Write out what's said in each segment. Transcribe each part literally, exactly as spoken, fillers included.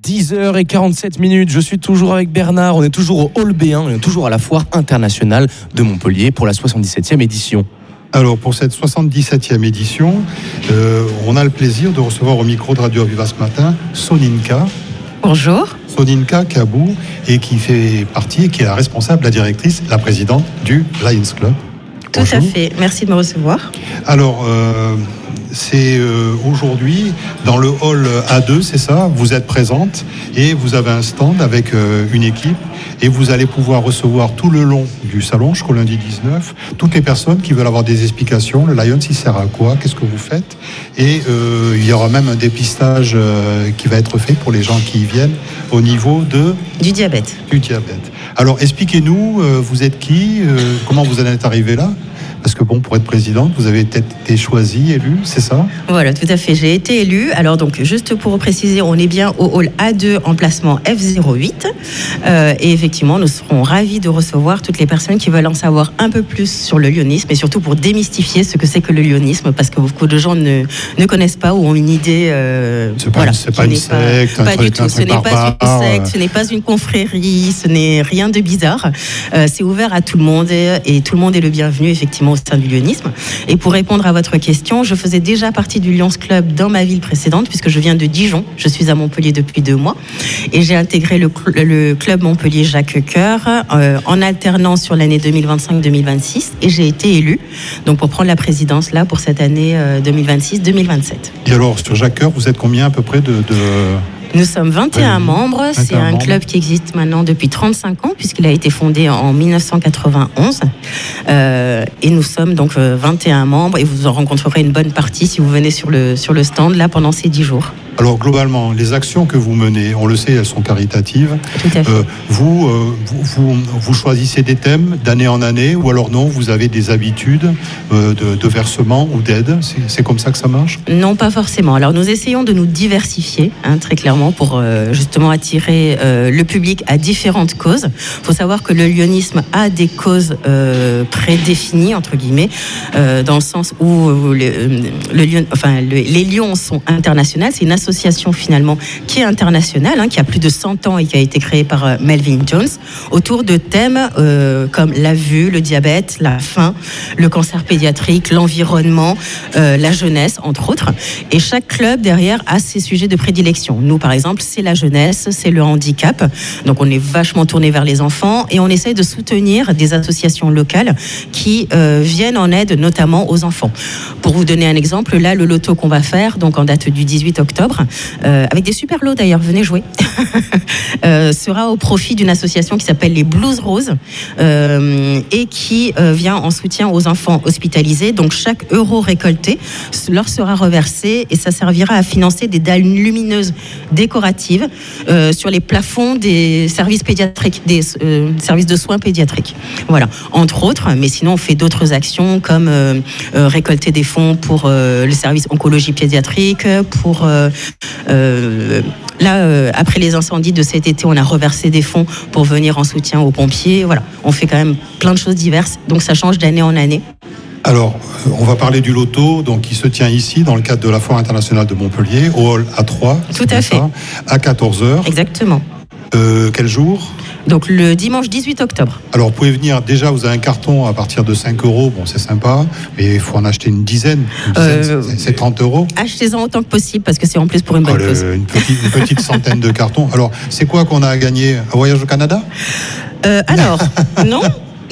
dix heures quarante-sept minutes. Je suis toujours avec Bernard. On est toujours au Hall B un. On est toujours à la Foire internationale de Montpellier pour la soixante-dix-septième édition. Alors pour cette soixante-dix-septième édition, euh, on a le plaisir de recevoir au micro de Radio Aviva ce matin Soninka. Bonjour. Soninka Kabou, et qui fait partie, et qui est la responsable, la directrice, la présidente du Lions Club. Tout Bonjour. À fait, merci de me recevoir. Alors, euh, c'est euh, aujourd'hui, dans le hall A deux, c'est ça, vous êtes présente, et vous avez un stand avec euh, une équipe, et vous allez pouvoir recevoir tout le long du salon, jusqu'au lundi dix-neuf, toutes les personnes qui veulent avoir des explications. Le Lions, il sert à quoi? Qu'est-ce que vous faites? Et euh, il y aura même un dépistage euh, qui va être fait pour les gens qui y viennent au niveau de... Du diabète. Du diabète. Alors, expliquez-nous, euh, vous êtes qui? euh, Comment vous en êtes arrivé là? Parce que bon, pour être présidente, vous avez peut-être été choisie, élue, c'est ça? Voilà, tout à fait. J'ai été élue. Alors donc, juste pour préciser, on est bien au hall A deux, emplacement F zéro huit. Euh, et effectivement, nous serons ravis de recevoir toutes les personnes qui veulent en savoir un peu plus sur le lyonisme, et surtout pour démystifier ce que c'est que le lyonisme, parce que beaucoup de gens ne, ne connaissent pas ou ont une idée... Euh, c'est pas, voilà, une, c'est pas une secte, pas, un pas truc, du tout. un Ce n'est pas une secte, ce n'est pas une confrérie, ce n'est rien de bizarre. Euh, c'est ouvert à tout le monde, et, et tout le monde est le bienvenu, effectivement, au sein du lyonisme. Et pour répondre à votre question, je faisais déjà partie du Lions Club dans ma ville précédente, puisque je viens de Dijon. Je suis à Montpellier depuis deux mois. Et j'ai intégré le, le club Montpellier Jacques Coeur euh, en alternance sur l'année deux mille vingt-cinq deux mille vingt-six. Et j'ai été élue donc pour prendre la présidence là pour cette année euh, deux mille vingt-six deux mille vingt-sept. Et alors, sur Jacques Coeur, vous êtes combien à peu près de... de... Nous sommes vingt et un oui, membres. C'est un membres. club qui existe maintenant depuis trente-cinq ans, puisqu'il a été fondé en dix-neuf cent quatre-vingt-onze. Euh, et nous sommes donc vingt et un membres, et vous en rencontrerez une bonne partie si vous venez sur le, sur le stand là pendant ces dix jours. Alors globalement, les actions que vous menez, on le sait, elles sont caritatives. Tout à fait. Euh, vous, euh, vous, vous, vous choisissez des thèmes d'année en année, ou alors non, vous avez des habitudes euh, de, de versement ou d'aide. C'est, c'est comme ça que ça marche? Non, pas forcément. Alors nous essayons de nous diversifier, hein, très clairement, pour euh, justement attirer euh, le public à différentes causes. Il faut savoir que le lyonisme a des causes euh, prédéfinies, entre guillemets, euh, dans le sens où euh, le, le Lyon, enfin, le, les Lions sont internationales. C'est une association association finalement qui est internationale, hein, qui a plus de cent ans et qui a été créée par euh, Melvin Jones, autour de thèmes euh, comme la vue, le diabète, la faim, le cancer pédiatrique, l'environnement, euh, la jeunesse, entre autres. Et chaque club derrière a ses sujets de prédilection. Nous, par exemple, c'est la jeunesse, c'est le handicap. Donc on est vachement tourné vers les enfants, et on essaye de soutenir des associations locales qui euh, viennent en aide notamment aux enfants. Pour vous donner un exemple, là, le loto qu'on va faire, donc en date du dix-huit octobre, Euh, avec des super lots d'ailleurs, venez jouer, euh, sera au profit d'une association qui s'appelle les Blues Roses euh, et qui euh, vient en soutien aux enfants hospitalisés. Donc chaque euro récolté leur sera reversé, et ça servira à financer des dalles lumineuses décoratives euh, sur les plafonds des services pédiatriques, des euh, services de soins pédiatriques. Voilà, entre autres, mais sinon on fait d'autres actions comme euh, euh, récolter des fonds pour euh, le service oncologie pédiatrique, pour euh, Euh, là, euh, après les incendies de cet été, on a reversé des fonds pour venir en soutien aux pompiers. Voilà, on fait quand même plein de choses diverses, donc ça change d'année en année. Alors, on va parler du loto, donc qui se tient ici dans le cadre de la Foire internationale de Montpellier, au hall A trois. Tout à fait. Ça, à quatorze heures. Exactement. Euh, quel jour? Donc le dimanche dix-huit octobre. Alors vous pouvez venir, déjà vous avez un carton à partir de cinq euros, bon c'est sympa, mais il faut en acheter une dizaine, une dizaine euh, c'est, c'est trente euros. Achetez-en autant que possible, parce que c'est en plus pour une bonne cause. Une petite, une petite centaine de cartons. Alors c'est quoi qu'on a à gagner? Un voyage au Canada? euh, Alors, non.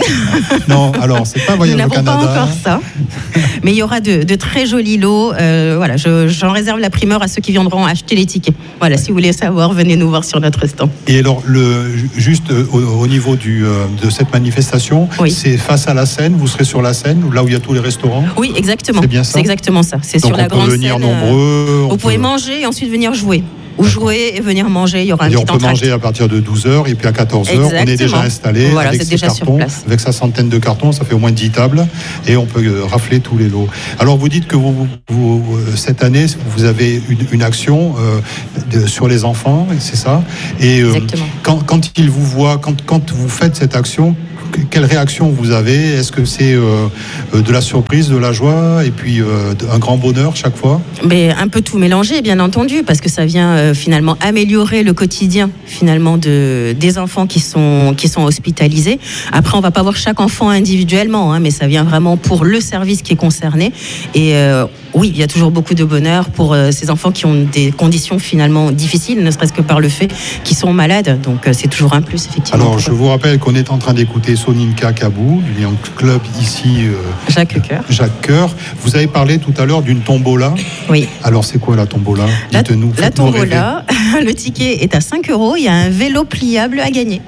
Non, alors c'est pas un voyage au Canada. Nous n'avons pas encore ça, mais il y aura de, de très jolis lots. Euh, voilà, je, j'en réserve la primeur à ceux qui viendront acheter les tickets. Voilà, si vous voulez savoir, venez nous voir sur notre stand. Et alors, le, juste au, au niveau du, de cette manifestation, oui. C'est face à la scène. Vous serez sur la scène, là où il y a tous les restaurants. Oui, exactement. C'est bien ça. C'est exactement ça. C'est donc sur la grande scène. On peut venir nombreux. Vous pouvez peut... manger et ensuite venir jouer. Ou jouer et venir manger, il y aura un et petit on peut entracte. Manger à partir de douze heures, et puis à quatorze heures, on est déjà installé, voilà, avec, ses déjà cartons, avec sa centaine de cartons, ça fait au moins dix tables, et on peut rafler tous les lots. Alors vous dites que vous, vous, cette année, vous avez une, une action euh, de, sur les enfants, c'est ça? Et euh, quand, quand ils vous voient, quand, quand vous faites cette action, quelle réaction vous avez? Est-ce que c'est euh, de la surprise, de la joie et puis euh, un grand bonheur chaque fois? Mais un peu tout mélangé, bien entendu, parce que ça vient euh, finalement améliorer le quotidien finalement de, des enfants qui sont, qui sont hospitalisés. Après, on va pas voir chaque enfant individuellement, hein, mais ça vient vraiment pour le service qui est concerné. Et euh, oui, il y a toujours beaucoup de bonheur pour euh, ces enfants qui ont des conditions finalement difficiles, ne serait-ce que par le fait qu'ils sont malades. Donc euh, c'est toujours un plus, effectivement. Alors, je vous rappelle qu'on est en train d'écouter Soninka Kabou, du Lyon Club ici. Euh, Jacques Coeur. Jacques Coeur. Vous avez parlé tout à l'heure d'une tombola. Oui. Alors, c'est quoi la tombola? La, Dites-nous, la faites-nous tombola, le ticket est à cinq euros. Il y a un vélo pliable à gagner.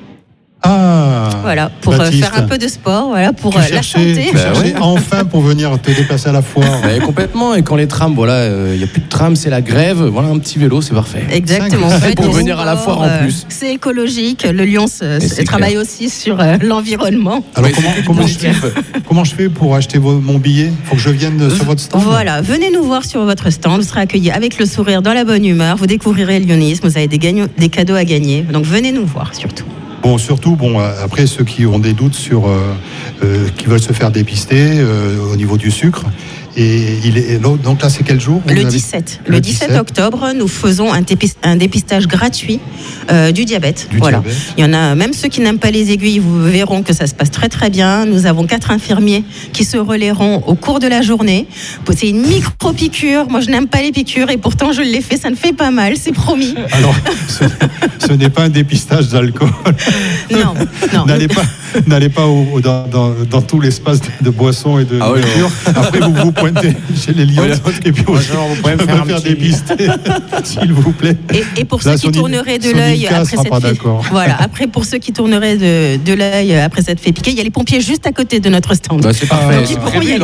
Ah, voilà, pour Baptiste, faire un peu de sport, voilà, pour tu la cherchais, santé. tu cherchais bah, ouais. enfin pour venir te déplacer à la foire. Ouais, complètement. Et quand les trams, voilà, il euh, n'y a plus de trams, c'est la grève. Voilà, un petit vélo, c'est parfait. Exactement. C'est pour venir à la foire en plus. C'est écologique. Le Lyon se, travaille clair. aussi sur euh, l'environnement. Alors comment, comment, je, comment je fais pour acheter vos, mon billet? Il faut que je vienne euh, sur votre stand. Voilà, venez nous voir sur votre stand. Vous serez accueillis avec le sourire, dans la bonne humeur. Vous découvrirez le lyonisme. Vous avez des, gagno- des cadeaux à gagner. Donc venez nous voir surtout. Bon, surtout, bon, après ceux qui ont des doutes sur, euh, euh, qui veulent se faire dépister euh, au niveau du sucre. Et il est, donc là, c'est quel jour? Le dix-sept. Le, le dix-sept octobre, nous faisons un, dépist- un dépistage gratuit euh, du diabète. Du voilà. diabète. Il y en a, même ceux qui n'aiment pas les aiguilles, vous verront que ça se passe très très bien. Nous avons quatre infirmiers qui se relaieront au cours de la journée. C'est une micro-piqûre. Moi, je n'aime pas les piqûres et pourtant, je l'ai fait. Ça ne fait pas mal, c'est promis. Alors, ce, ce n'est pas un dépistage d'alcool. Non, non. N'allez pas, n'allez pas au, au, dans, dans, dans tout l'espace de, de boissons et de ah nourriture. Oui, Après, vous vous pointez chez les Lions oui, et puis vous pouvez me faire, faire petit... dépister, s'il vous plaît. Et, et pour Là, ceux qui Sonin, tourneraient de l'œil après cette pas fait... voilà. Après, pour ceux qui tourneraient de, de l'œil après cette fait piquer, il y a les pompiers juste à côté de notre stand. Bah, c'est parfait. Donc, ils pourront y aller.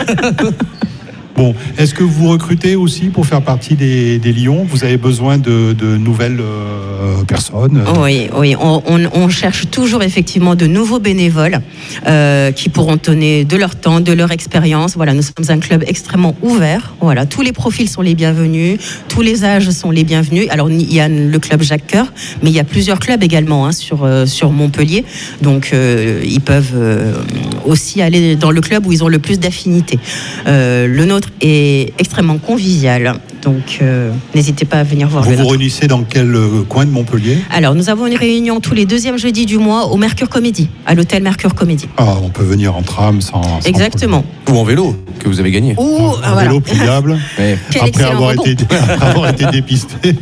Bon, est-ce que vous recrutez aussi pour faire partie des, des Lions? Vous avez besoin de, de nouvelles euh, personnes? Oui, oui. On, on, on cherche toujours effectivement de nouveaux bénévoles euh, qui pourront donner de leur temps, de leur expérience. Voilà, nous sommes un club extrêmement ouvert. Voilà, tous les profils sont les bienvenus, tous les âges sont les bienvenus. Alors il y a le club Jacques Coeur, mais il y a plusieurs clubs également hein, sur euh, sur Montpellier. Donc euh, ils peuvent euh, aussi aller dans le club où ils ont le plus d'affinité. Euh, le nôtre est extrêmement convivial, donc euh, n'hésitez pas à venir voir. Vous vous réunissez dans quel euh, coin de Montpellier? Alors nous avons une réunion tous les deuxièmes jeudis du mois au Mercure Comédie, à l'hôtel Mercure Comédie. Ah, on peut venir en tram sans... sans Exactement. Ou en vélo, que vous avez gagné. Ou un voilà. vélo pliable, ouais. après, avoir été, après avoir été dépisté.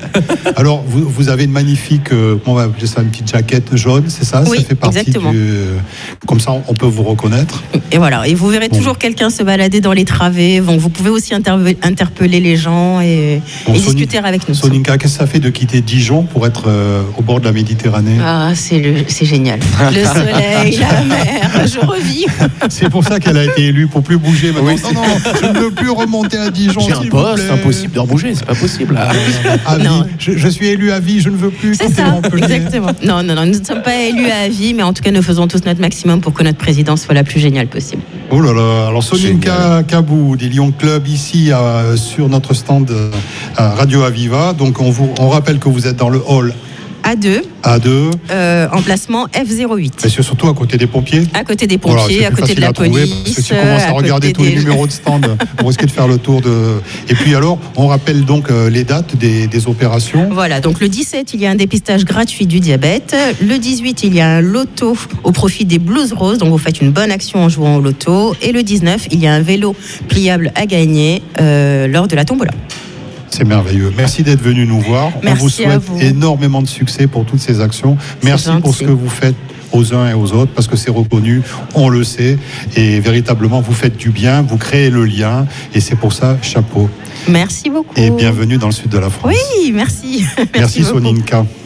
Alors, vous, vous avez une magnifique, euh, on va appeler ça une petite jaquette jaune, c'est ça? Oui, ça fait partie exactement. Du, euh, comme ça, on peut vous reconnaître. Et voilà, et vous verrez bon. toujours quelqu'un se balader dans les travées. Donc, vous pouvez aussi interve- interpeller les gens et, bon, et Soni- discuter avec nous. Soninka, qu'est-ce que ça fait de quitter Dijon pour être euh, au bord de la Méditerranée? Ah, c'est, le, c'est génial. Le soleil, la mer, je revis. C'est pour ça qu'elle a été élue, pour plus bouger maintenant. Oui, non, non, je ne veux plus remonter à Dijon. J'ai un poste, c'est impossible de rebouger, c'est pas possible. À vie. Je, je suis élu à vie, je ne veux plus c'est quitter ça, Montpellier. Exactement. Non, non, non, nous ne sommes pas élus à vie, mais en tout cas, nous faisons tous notre maximum pour que notre présidence soit la plus géniale possible. Oh là là, alors Soninka Kabou des Lyon Club ici à, sur notre stand à Radio Aviva. Donc on, vous, on rappelle que vous êtes dans le hall A deux. A deux. Euh, emplacement F zéro huit. Et c'est surtout à côté des pompiers. À côté des pompiers, voilà, à côté de la trouver, police. Parce que si on commence à, à regarder tous des... les numéros de stand, on risque de faire le tour de. Et puis alors, on rappelle donc euh, les dates des, des opérations. Voilà, donc le dix-sept, il y a un dépistage gratuit du diabète. Le dix-huit, il y a un loto au profit des Blues Roses. Donc vous faites une bonne action en jouant au loto. Et le dix-neuf, il y a un vélo pliable à gagner euh, lors de la tombola. C'est merveilleux. Merci d'être venu nous voir. Merci on vous souhaite vous. énormément de succès pour toutes ces actions. Merci pour ce que vous faites aux uns et aux autres, parce que c'est reconnu, on le sait, et véritablement vous faites du bien, vous créez le lien, et c'est pour ça, chapeau. Merci beaucoup. Et bienvenue dans le sud de la France. Oui, merci. Merci, merci Soninka.